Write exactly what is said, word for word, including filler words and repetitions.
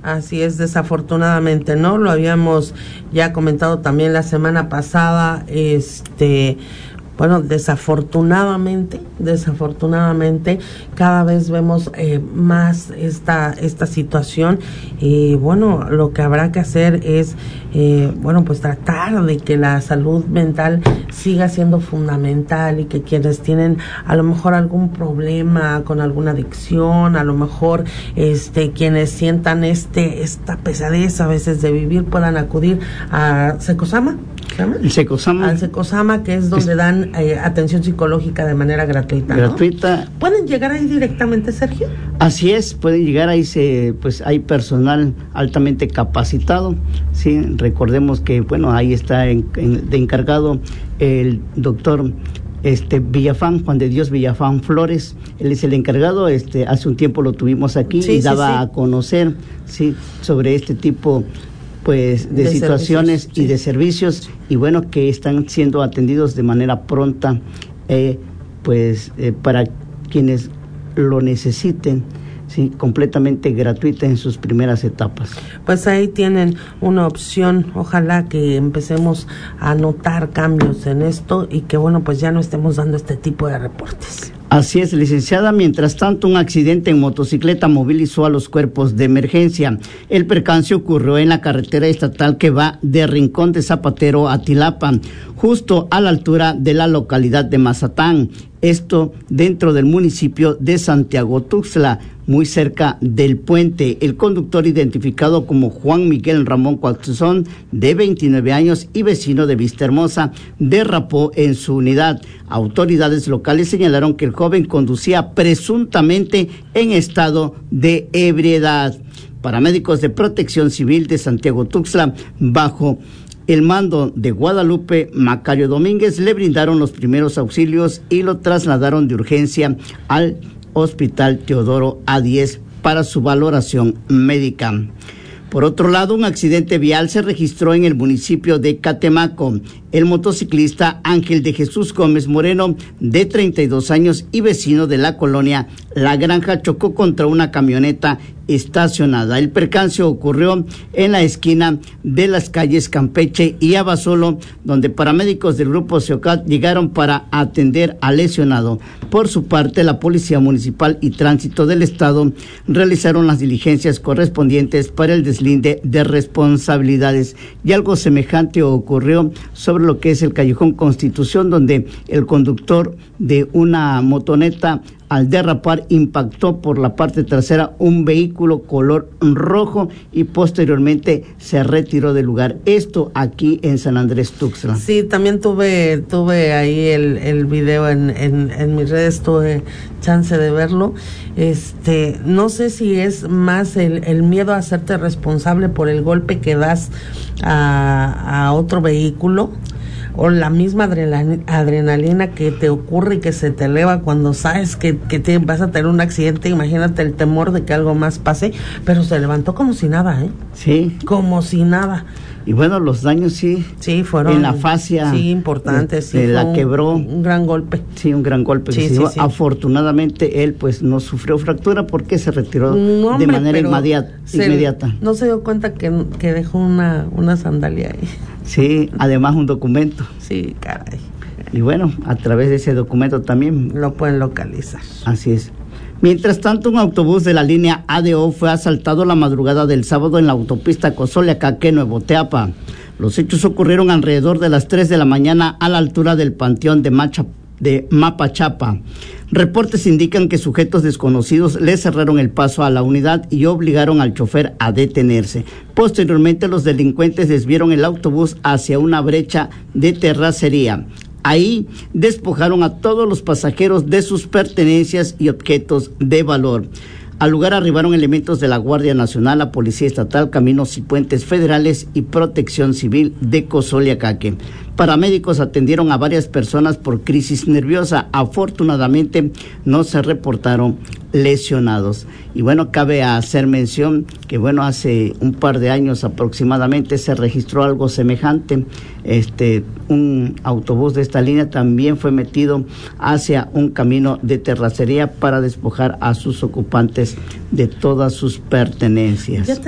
Así es, desafortunadamente, ¿no? Lo habíamos ya comentado también la semana pasada, este... Bueno, desafortunadamente, desafortunadamente, cada vez vemos eh, más esta esta situación y bueno, lo que habrá que hacer es, eh, bueno, pues tratar de que la salud mental siga siendo fundamental y que quienes tienen a lo mejor algún problema con alguna adicción, a lo mejor este quienes sientan este esta pesadez a veces de vivir puedan acudir a Secosama. El Secosama. Al Secosama, que es donde es, dan eh, atención psicológica de manera gratuita, gratuita. ¿no? ¿Pueden llegar ahí directamente, Sergio? Así es, pueden llegar ahí, se, pues hay personal altamente capacitado, sí, recordemos que, bueno, ahí está en, en, de encargado el doctor este Villafán, Juan de Dios Villafán Flores, él es el encargado, este hace un tiempo lo tuvimos aquí sí, y daba sí, sí. a conocer, sí, sobre este tipo pues de, de situaciones y sí. de servicios y bueno que están siendo atendidos de manera pronta eh, pues eh, para quienes lo necesiten, sí, completamente gratuita en sus primeras etapas. Pues ahí tienen una opción, ojalá que empecemos a notar cambios en esto y que bueno pues ya no estemos dando este tipo de reportes. Así es, licenciada. Mientras tanto, un accidente en motocicleta movilizó a los cuerpos de emergencia. El percance ocurrió en la carretera estatal que va de Rincón de Zapatero a Tilapa, justo a la altura de la localidad de Mazatán. Esto dentro del municipio de Santiago Tuxtla, muy cerca del puente. El conductor, identificado como Juan Miguel Ramón Cuauhtzón, de veintinueve años y vecino de Vistahermosa, derrapó en su unidad. Autoridades locales señalaron que el joven conducía presuntamente en estado de ebriedad. Paramédicos de Protección Civil de Santiago Tuxtla, bajo el mando de Guadalupe Macario Domínguez, le brindaron los primeros auxilios y lo trasladaron de urgencia al Hospital Teodoro A diez para su valoración médica. Por otro lado, un accidente vial se registró en el municipio de Catemaco. El motociclista Ángel de Jesús Gómez Moreno, de treinta y dos años y vecino de la colonia La Granja, chocó contra una camioneta estacionada. El percance ocurrió en la esquina de las calles Campeche y Abasolo, donde paramédicos del grupo Seocat llegaron para atender al lesionado. Por su parte, la Policía Municipal y Tránsito del Estado realizaron las diligencias correspondientes para el deslinde de responsabilidades. Y algo semejante ocurrió sobre lo que es el Callejón Constitución, donde el conductor de una motoneta, al derrapar, impactó por la parte trasera un vehículo color rojo y posteriormente se retiró del lugar. Esto aquí en San Andrés Tuxtla. Sí, también tuve tuve ahí el, el video en, en, en mis redes, tuve chance de verlo. Este, no sé si es más el, el miedo a hacerte responsable por el golpe que das a, a otro vehículo, o la misma adrenalina que te ocurre y que se te eleva cuando sabes que, que te vas a tener un accidente. Imagínate el temor de que algo más pase, pero se levantó como si nada, ¿eh? Sí. Como si nada. Y bueno, los daños sí. Sí, fueron. En la fascia. Sí, importantes. Sí, se la un, quebró. Un gran golpe. Sí, un gran golpe. Sí, que sí, se sí. Afortunadamente él pues no sufrió fractura porque se retiró no, hombre, de manera inmediata. Se, inmediata. No se dio cuenta que, que dejó una, una sandalia ahí. Sí, además un documento. Sí, caray. Y bueno, a través de ese documento también lo pueden localizar. Así es. Mientras tanto, un autobús de la línea A D O fue asaltado la madrugada del sábado en la autopista Cozoleacaque, Nuevo Teapa. Los hechos ocurrieron alrededor de las tres de la mañana a la altura del Panteón de, Macha, de Mapachapa. Reportes indican que sujetos desconocidos le cerraron el paso a la unidad y obligaron al chofer a detenerse. Posteriormente, los delincuentes desviaron el autobús hacia una brecha de terracería. Ahí despojaron a todos los pasajeros de sus pertenencias y objetos de valor. Al lugar arribaron elementos de la Guardia Nacional, la Policía Estatal, Caminos y Puentes Federales y Protección Civil de Cozoleacaque. Paramédicos atendieron a varias personas por crisis nerviosa. Afortunadamente no se reportaron lesionados. Y bueno, cabe hacer mención que bueno, hace un par de años aproximadamente se registró algo semejante. Este, un autobús de esta línea también fue metido hacia un camino de terracería para despojar a sus ocupantes de todas sus pertenencias.